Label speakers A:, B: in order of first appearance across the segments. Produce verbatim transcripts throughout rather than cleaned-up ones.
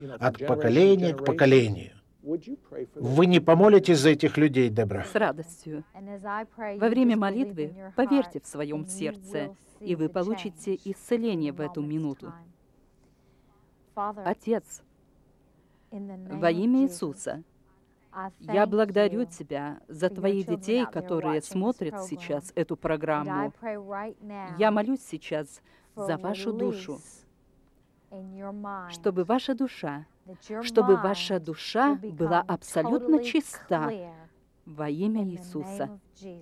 A: от поколения к поколению. Вы не помолитесь за этих людей, Дебра?
B: С радостью. Во время молитвы поверьте в своем сердце, и вы получите исцеление в эту минуту. Отец, во имя Иисуса, я благодарю Тебя за Твоих детей, которые смотрят сейчас эту программу. Я молюсь сейчас за вашу душу, чтобы ваша душа, чтобы ваша душа была абсолютно чиста во имя Иисуса.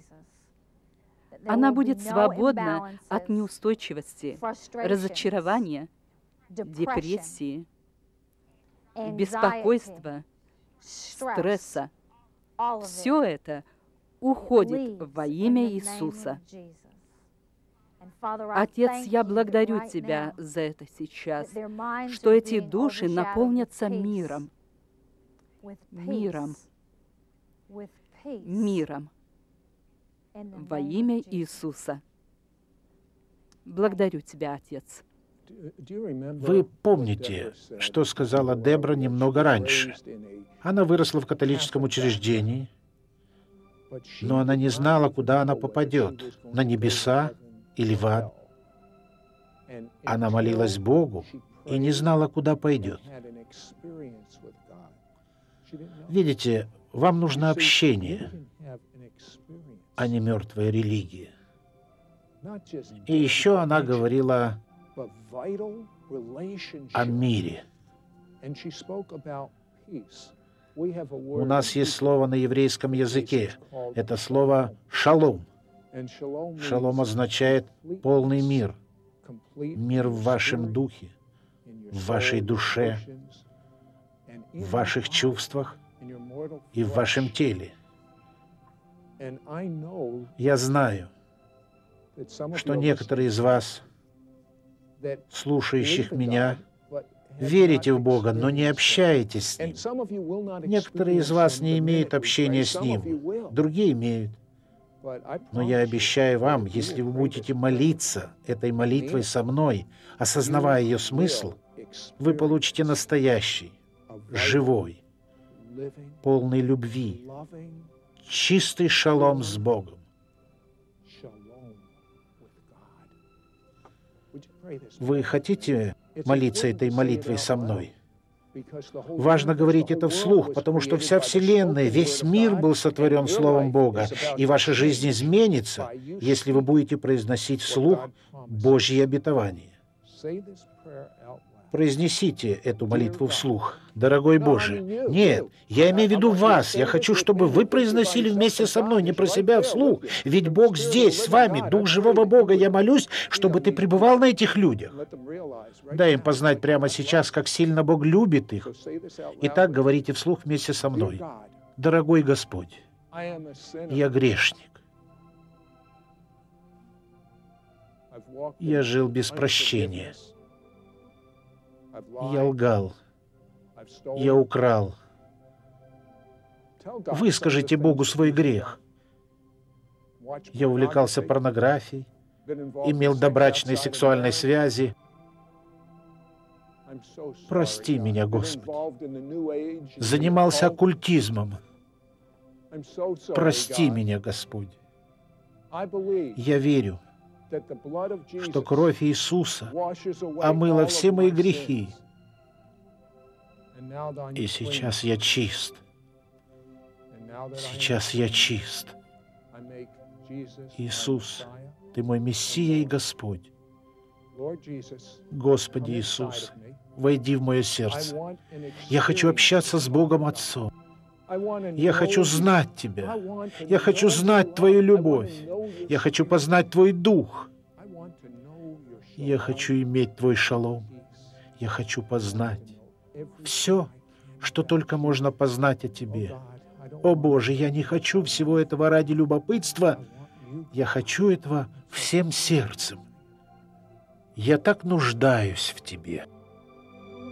B: Она будет свободна от неустойчивости, разочарования, депрессии, беспокойства, стресса. Все это уходит во имя Иисуса. Отец, я благодарю Тебя за это сейчас, что эти души наполнятся миром, миром, миром во имя Иисуса. Благодарю Тебя, Отец.
A: Вы помните, что сказала Дебра немного раньше? Она выросла в католическом учреждении, но она не знала, куда она попадет, на небеса или в ад. Она молилась Богу и не знала, куда пойдет. Видите, вам нужно общение, а не мертвая религия. И еще она говорила о мире. У нас есть слово на еврейском языке. Это слово «шалом». Шалом означает полный мир. Мир в вашем духе, в вашей душе, в ваших чувствах и в вашем теле. Я знаю, что некоторые из вас, слушающих меня, верите в Бога, но не общаетесь с Ним. Некоторые из вас не имеют общения с Ним, другие имеют. Но я обещаю вам, если вы будете молиться этой молитвой со мной, осознавая ее смысл, вы получите настоящий, живой, полный любви, чистый шалом с Богом. Вы хотите молиться этой молитвой со мной? Важно говорить это вслух, потому что вся Вселенная, весь мир был сотворен Словом Бога, и ваша жизнь изменится, если вы будете произносить вслух Божьи обетования. Произнесите эту молитву вслух. Дорогой Боже, нет, я имею в виду вас. Я хочу, чтобы вы произносили вместе со мной, не про себя вслух. Ведь Бог здесь, с вами, Дух живого Бога. Я молюсь, чтобы ты пребывал на этих людях. Дай им познать прямо сейчас, как сильно Бог любит их. Итак, говорите вслух вместе со мной. Дорогой Господь, я грешник. Я жил без прощения. Я лгал. Я украл. Выскажите Богу свой грех. Я увлекался порнографией, имел добрачные сексуальные связи. Прости меня, Господи. Занимался оккультизмом. Прости меня, Господь. Я верю, что кровь Иисуса омыла все мои грехи. И сейчас я чист. Сейчас я чист. Иисус, Ты мой Мессия и Господь. Господи Иисус, войди в мое сердце. Я хочу общаться с Богом Отцом. Я хочу знать Тебя. Я хочу знать Твою любовь. Я хочу познать Твой Дух. Я хочу иметь Твой шалом. Я хочу познать все, что только можно познать о Тебе. О Боже, я не хочу всего этого ради любопытства. Я хочу этого всем сердцем. Я так нуждаюсь в Тебе.